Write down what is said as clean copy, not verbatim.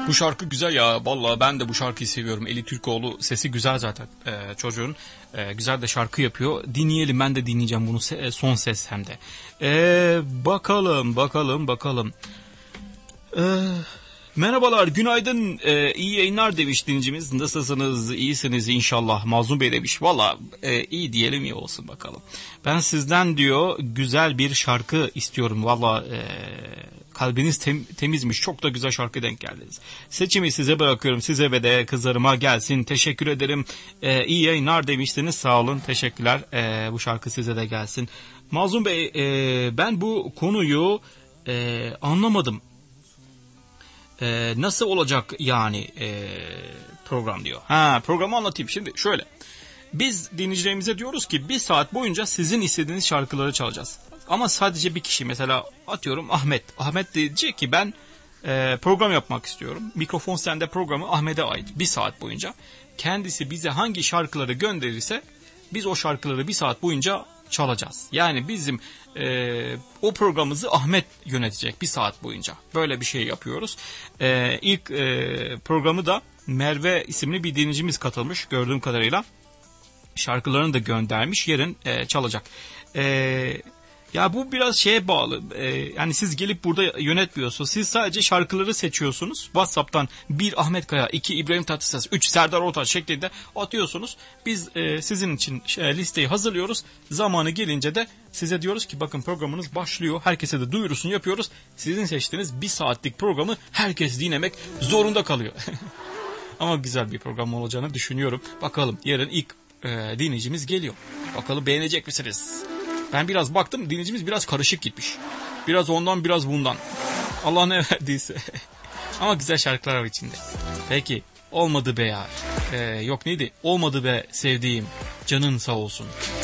Bu şarkı güzel ya. Vallahi ben de bu şarkıyı seviyorum. Eli Türkoğlu, sesi güzel zaten çocuğun. Güzel de şarkı yapıyor. Dinleyelim, ben de dinleyeceğim bunu. Son ses hem de. Bakalım. Merhabalar, günaydın, iyi yayınlar demiş dinleyicimiz. Nasılsınız? İyisiniz inşallah. Mazlum Bey demiş. Valla iyi diyelim, iyi olsun bakalım. Ben sizden diyor güzel bir şarkı istiyorum. Valla kalbiniz temizmiş. Çok da güzel şarkı denk geldiniz. Seçimi size bırakıyorum. Size ve de kızlarıma gelsin. Teşekkür ederim. İyi yayınlar demiştiniz. Sağ olun. Teşekkürler. Bu şarkı size de gelsin. Mazlum Bey, ben bu konuyu anlamadım. Nasıl olacak yani program diyor. Programı anlatayım. Şimdi şöyle. Biz dinleyicilerimize diyoruz ki 1 saat boyunca sizin istediğiniz şarkıları çalacağız. Ama sadece bir kişi, mesela atıyorum Ahmet. Ahmet diyecek ki ben program yapmak istiyorum. Mikrofon Sende programı Ahmet'e ait 1 saat boyunca. Kendisi bize hangi şarkıları gönderirse biz o şarkıları 1 saat boyunca çalacağız. Yani bizim o programımızı Ahmet yönetecek 1 saat boyunca. Böyle bir şey yapıyoruz. İlk programı da Merve isimli bir dinleyicimiz katılmış gördüğüm kadarıyla. Şarkılarını da göndermiş, yarın çalacak. Ya bu biraz şeye bağlı. Yani siz gelip burada yönetmiyorsunuz. Siz sadece şarkıları seçiyorsunuz. WhatsApp'tan 1 Ahmet Kaya, 2 İbrahim Tatlıses, 3 Serdar Ortaç şeklinde atıyorsunuz. Biz sizin için listeyi hazırlıyoruz. Zamanı gelince de size diyoruz ki bakın programınız başlıyor. Herkese de duyurusunu yapıyoruz. Sizin seçtiğiniz 1 saatlik programı herkes dinlemek zorunda kalıyor. Ama güzel bir program olacağını düşünüyorum. Bakalım yarın ilk dinleyicimiz geliyor. Bakalım beğenecek misiniz? Ben biraz baktım, dinleyicimiz biraz karışık gitmiş. Biraz ondan biraz bundan. Allah ne verdiyse. Ama güzel şarkılar var içinde. Peki, olmadı be ya. Yok neydi? Olmadı be sevdiğim, canın sağ olsun.